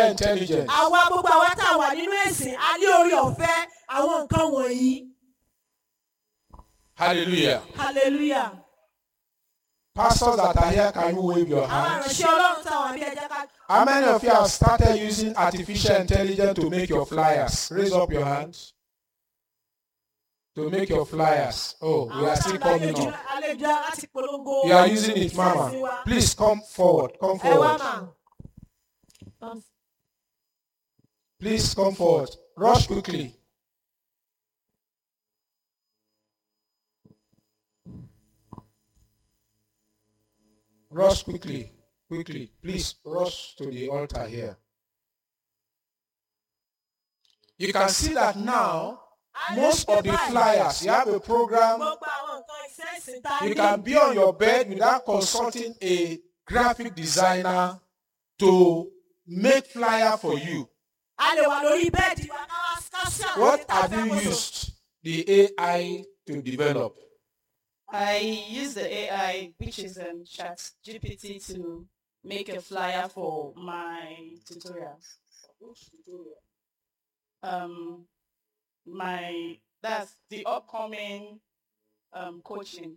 intelligence. Àwa gbogbo àwa tá a wà nínú ẹ̀sìn, a ní orí ọ̀fẹ́ àwọn nǹkan wọ̀nyí. Hallelujah. Hallelujah. Pastors that are here, can you wave your Àwọn hands? àránṣẹ́ Ọlọ́run táwọn àbí ẹ̀jẹ̀ ká. How many of you have started using artificial intelligence to make your flyers? Raise up your hands. To make your flyers. Oh, we are still coming up. You are using it, Mama. Please come forward. Come forward. Please come forward. Rush quickly. Rush quickly. Quickly. Please rush to the altar here. You can see that now, most of the flyers, you have a program. You can be on your bed without consulting a graphic designer to make flyer for you. What have you used the AI to develop? I use the AI, which is ChatGPT, to make a flyer for my tutorials. That's the upcoming coaching.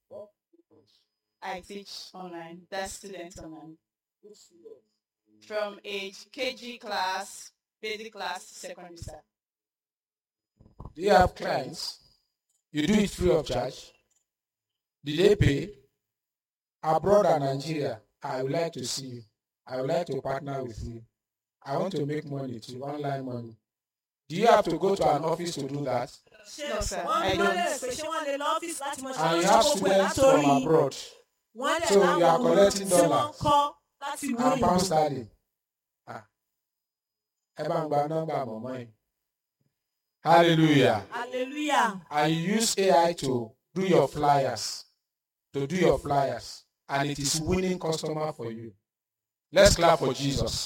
I teach online. That's students online. From age KG class, basic class, to secondary staff. Do you have clients? You do it free of charge? Did they pay? Abroad and Nigeria, I would like to see you. I would like to partner with you. I want to make money too, online money. Do you have to go to an office to do that? No, sir, I don't. And you have students from abroad. So you are collecting dollars and pound sterling. Hallelujah. Hallelujah. And you use AI to do your flyers. And it is winning customer for you. Let's clap for Jesus.